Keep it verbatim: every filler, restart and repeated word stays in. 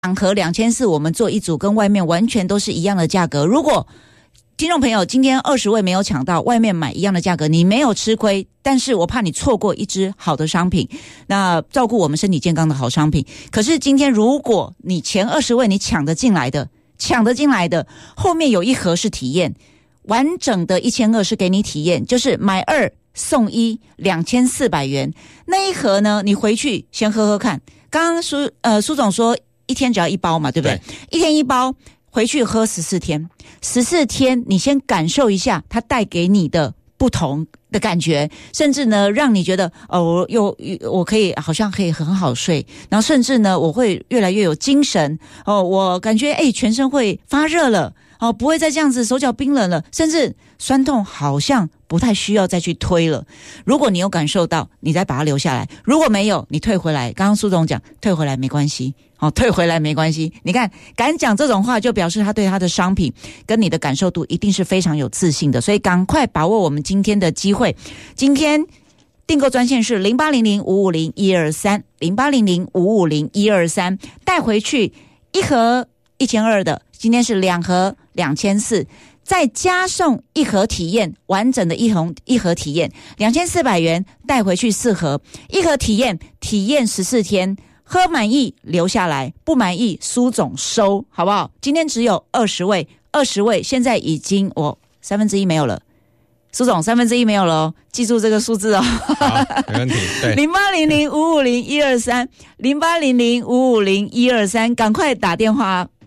两盒两千四，我们做一组，跟外面完全都是一样的价格。如果听众朋友今天二十位没有抢到，外面买一样的价格，你没有吃亏，但是我怕你错过一支好的商品，那照顾我们身体健康的好商品。可是今天如果你前二十位你抢得进来的，抢得进来的，后面有一盒是体验，完整的一千二是给你体验，就是买二送一，两千四百元。那一盒呢，你回去先喝喝看。刚刚苏呃苏总说一天只要一包嘛，对不对？对，一天一包，回去喝十四天，十四天你先感受一下它带给你的不同的感觉，甚至呢让你觉得哦，我又我可以好像可以很好睡，然后甚至呢我会越来越有精神哦，我感觉哎全身会发热了哦，不会再这样子手脚冰冷了，甚至酸痛好像不太需要再去推了。如果你有感受到，你再把它留下来；如果没有，你退回来。刚刚苏总讲退回来没关系，哦，退回来没关系。你看敢讲这种话，就表示他对他的商品跟你的感受度一定是非常有自信的。所以赶快把握我们今天的机会。今天订购专线是零八零零五五零一二三零八零零五五零一二三，带回去一盒一千二的，今天是两盒两千四。再加送一盒体验，完整的一盒一盒体验，两千四百元带回去四盒，一盒体验，体验十四天，喝满意留下来，不满意苏总收，好不好？今天只有二十位，二十位，现在已经我、哦、三分之一没有了。苏总三分之一没有了哦，记住这个数字哦。 好，没问题。对， 零八零零五五零一二三，零八零零五五零一二三，赶快打电话